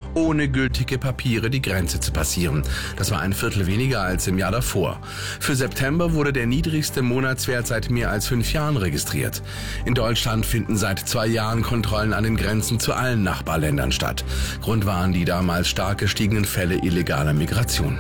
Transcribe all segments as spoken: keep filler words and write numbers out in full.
ohne gültige Papiere die Grenze zu passieren. Das war ein Viertel weniger als im Jahr davor. Für September wurde der niedrigste Monatswert seit mehr als fünf Jahren registriert. In Deutschland finden seit zwei Jahren Kontrollen an den Grenzen zu allen Nachbarländern statt. Grund waren die damals stark gestiegenen Fälle illegaler Migration.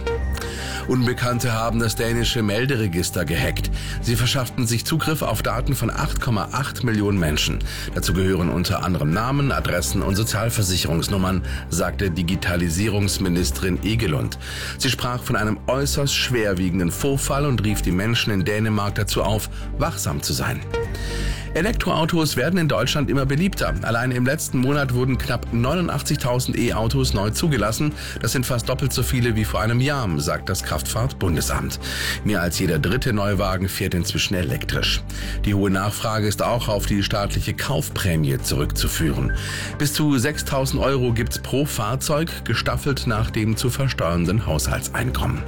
Unbekannte haben das dänische Melderegister gehackt. Sie verschafften sich Zugriff auf Daten von acht Komma acht Millionen Menschen. Dazu gehören unter anderem Namen, Adressen und Sozialversicherungsnummern, sagte Digitalisierungsministerin Egelund. Sie sprach von einem äußerst schwerwiegenden Vorfall und rief die Menschen in Dänemark dazu auf, wachsam zu sein. Elektroautos werden in Deutschland immer beliebter. Allein im letzten Monat wurden knapp neunundachtzigtausend E-Autos neu zugelassen. Das sind fast doppelt so viele wie vor einem Jahr, sagt das Kraftfahrtbundesamt. Mehr als jeder dritte Neuwagen fährt inzwischen elektrisch. Die hohe Nachfrage ist auch auf die staatliche Kaufprämie zurückzuführen. Bis zu sechstausend Euro gibt's pro Fahrzeug, gestaffelt nach dem zu versteuernden Haushaltseinkommen.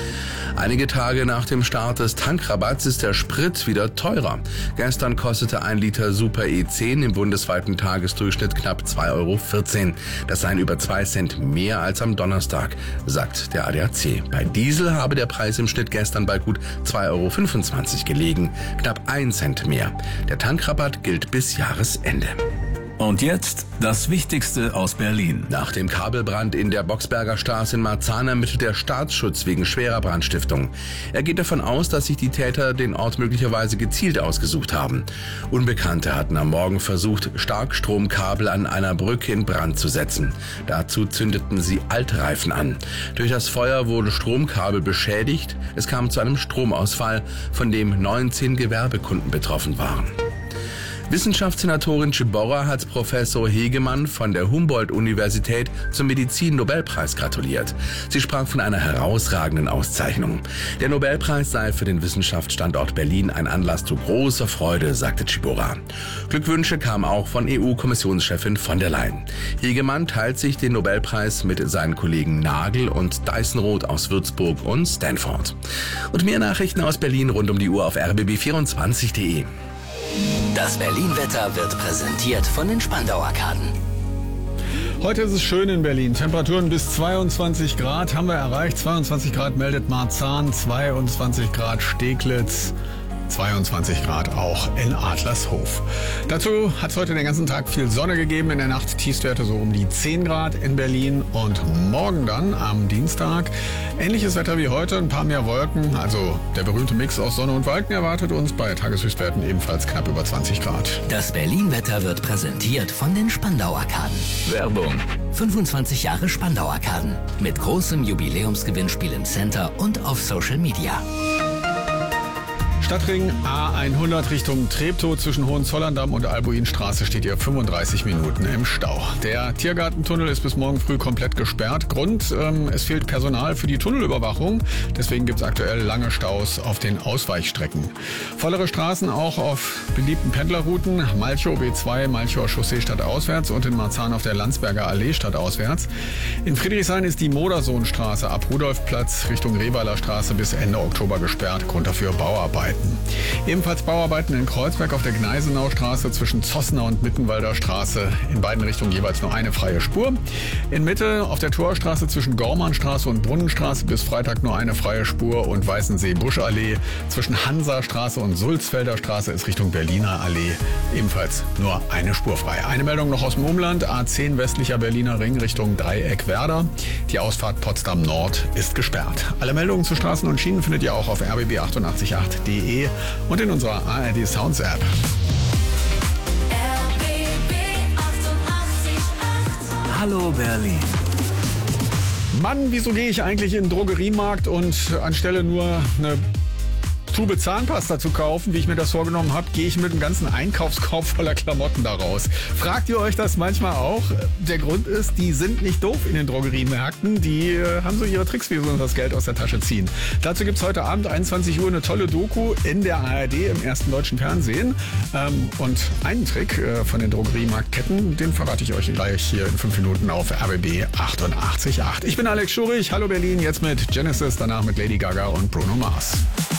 Einige Tage nach dem Start des Tankrabatts ist der Sprit wieder teurer. Gestern kostete ein Liter Super E zehn im bundesweiten Tagesdurchschnitt knapp zwei Euro vierzehn. Das seien über zwei Cent mehr als am Donnerstag, sagt der A D A C. Bei Diesel habe der Preis im Schnitt gestern bei gut zwei Euro fünfundzwanzig gelegen, knapp ein Cent mehr. Der Tankrabatt gilt bis Jahresende. Und jetzt das Wichtigste aus Berlin. Nach dem Kabelbrand in der Boxberger Straße in Marzahn ermittelt der Staatsschutz wegen schwerer Brandstiftung. Er geht davon aus, dass sich die Täter den Ort möglicherweise gezielt ausgesucht haben. Unbekannte hatten am Morgen versucht, Starkstromkabel an einer Brücke in Brand zu setzen. Dazu zündeten sie Altreifen an. Durch das Feuer wurde Stromkabel beschädigt. Es kam zu einem Stromausfall, von dem neunzehn Gewerbekunden betroffen waren. Wissenschaftssenatorin Ciborra hat Professor Hegemann von der Humboldt-Universität zum Medizin-Nobelpreis gratuliert. Sie sprach von einer herausragenden Auszeichnung. Der Nobelpreis sei für den Wissenschaftsstandort Berlin ein Anlass zu großer Freude, sagte Ciborra. Glückwünsche kamen auch von E U-Kommissionschefin von der Leyen. Hegemann teilt sich den Nobelpreis mit seinen Kollegen Nagel und Deißenroth aus Würzburg und Stanford. Und mehr Nachrichten aus Berlin rund um die Uhr auf r b b vierundzwanzig punkt de. Das Berlin-Wetter wird präsentiert von den Spandau-Arkaden. Heute ist es schön in Berlin. Temperaturen bis zweiundzwanzig Grad haben wir erreicht. zweiundzwanzig Grad meldet Marzahn, zweiundzwanzig Grad Steglitz, zweiundzwanzig Grad auch in Adlershof. Dazu hat es heute den ganzen Tag viel Sonne gegeben. In der Nacht Tiefstwerte so um die zehn Grad in Berlin. Und morgen dann am Dienstag ähnliches Wetter wie heute, ein paar mehr Wolken. Also der berühmte Mix aus Sonne und Wolken erwartet uns bei Tageshöchstwerten ebenfalls knapp über zwanzig Grad. Das Berlin-Wetter wird präsentiert von den Spandau-Arkaden. Werbung. fünfundzwanzig Jahre Spandau-Arkaden. Mit großem Jubiläumsgewinnspiel im Center und auf Social Media. Stadtring A hundert Richtung Treptow zwischen Hohenzollern-Damm und Albuinstraße steht ihr fünfunddreißig Minuten im Stau. Der Tiergartentunnel ist bis morgen früh komplett gesperrt. Grund, ähm, es fehlt Personal für die Tunnelüberwachung. Deswegen gibt es aktuell lange Staus auf den Ausweichstrecken. Vollere Straßen auch auf beliebten Pendlerrouten. Malchow B zwei, Malchower Chaussee stadtauswärts und in Marzahn auf der Landsberger Allee stadtauswärts. In Friedrichshain ist die Modersohnstraße ab Rudolfplatz Richtung Rehweiler Straße bis Ende Oktober gesperrt. Grund dafür Bauarbeiten. Ebenfalls Bauarbeiten in Kreuzberg auf der Gneisenaustraße zwischen Zossner und Mittenwalder Straße. In beiden Richtungen jeweils nur eine freie Spur. In Mitte auf der Torstraße zwischen Gormannstraße und Brunnenstraße bis Freitag nur eine freie Spur und Weißensee-Buschallee. Zwischen Hansastraße und Sulzfelder Straße ist Richtung Berliner Allee ebenfalls nur eine Spur frei. Eine Meldung noch aus dem Umland. A zehn westlicher Berliner Ring Richtung Dreieck Werder. Die Ausfahrt Potsdam Nord ist gesperrt. Alle Meldungen zu Straßen und Schienen findet ihr auch auf r b b achtundachtzig punkt acht punkt de und in unserer A R D Sounds App. Hallo Berlin. Mann, wieso gehe ich eigentlich in den Drogeriemarkt und anstelle nur eine Tube Zahnpasta zu kaufen, wie ich mir das vorgenommen habe, gehe ich mit einem ganzen Einkaufskorb voller Klamotten da raus. Fragt ihr euch das manchmal auch? Der Grund ist, die sind nicht doof in den Drogeriemärkten. Die äh, haben so ihre Tricks, wie sie uns das Geld aus der Tasche ziehen. Dazu gibt es heute Abend einundzwanzig Uhr eine tolle Doku in der A R D im ersten deutschen Fernsehen. Ähm, und einen Trick äh, von den Drogeriemarktketten, den verrate ich euch gleich hier in fünf Minuten auf R B B achtundachtzig Punkt acht. Ich bin Alex Schurich. Hallo Berlin, jetzt mit Genesis, danach mit Lady Gaga und Bruno Mars.